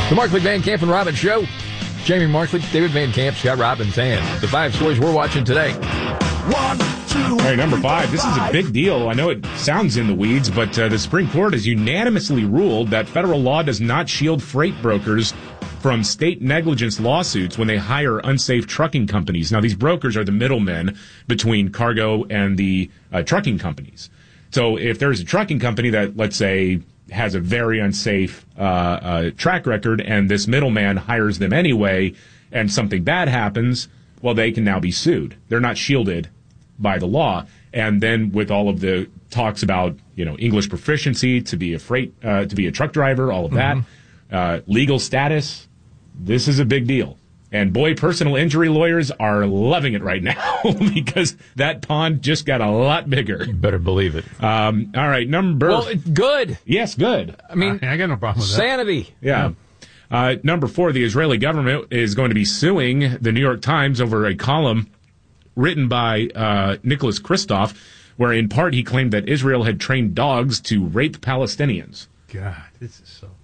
The Markley, Van Camp, and Robbins Show. Jamie Markley, David Van Camp, Scott Robbins, and the 5 stories we're watching today. 1, 2. All right, number 5. This is a big deal. I know it sounds in the weeds, but the Supreme Court has unanimously ruled that federal law does not shield freight brokers from state negligence lawsuits when they hire unsafe trucking companies. Now, these brokers are the middlemen between cargo and the trucking companies. So if there's a trucking company that, let's say, has a very unsafe track record, and this middleman hires them anyway, and something bad happens, well, they can now be sued. They're not shielded by the law. And then with all of the talks about, English proficiency to be to be a truck driver, all of that, legal status, this is a big deal. And boy, personal injury lawyers are loving it right now because that pond just got a lot bigger. You better believe it. All right, number... Well, it's good. Yes, good. I mean, I got no problem with that. Sanity. Yeah. Number 4, the Israeli government is going to be suing the New York Times over a column written by Nicholas Kristof, where in part he claimed that Israel had trained dogs to rape Palestinians. God, this is so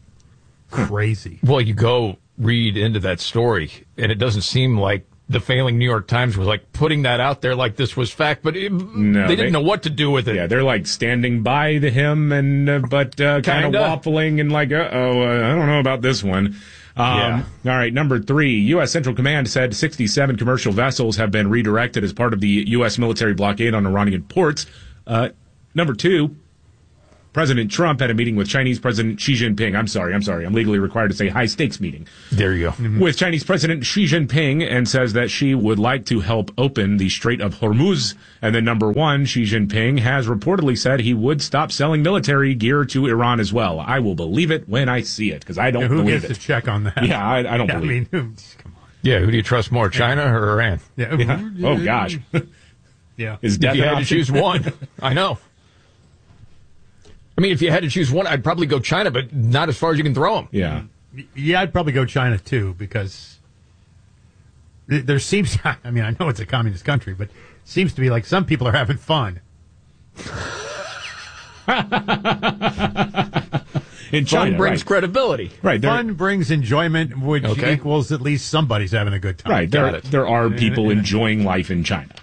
crazy. Well, you go read into that story, and it doesn't seem like the failing New York Times was like putting that out there like this was fact, but they didn't know what to do with it. Yeah, they're like standing by him, and but kind of waffling and like, I don't know about this one. All right, number 3, U.S. Central Command said 67 commercial vessels have been redirected as part of the U.S. military blockade on Iranian ports. Number 2, President Trump had a meeting with Chinese President Xi Jinping. I'm sorry. I'm legally required to say high-stakes meeting. There you go. With Chinese President Xi Jinping, and says that Xi would like to help open the Strait of Hormuz. And then number 1, Xi Jinping has reportedly said he would stop selling military gear to Iran as well. I will believe it when I see it, because I don't believe it. Who gets to check on that? Yeah, I don't believe it. Come on. Yeah, who do you trust more, China or Iran? Yeah. Oh, gosh. Yeah. Is If you had to choose one, I know. I mean, if you had to choose one, I'd probably go China, but not as far as you can throw them. Yeah. Yeah, I'd probably go China, too, because there seems, I mean, I know it's a communist country, but it seems to be like some people are having fun. In China, fun brings credibility. Right. Fun brings enjoyment, which equals at least somebody's having a good time. Right. There are people enjoying life in China.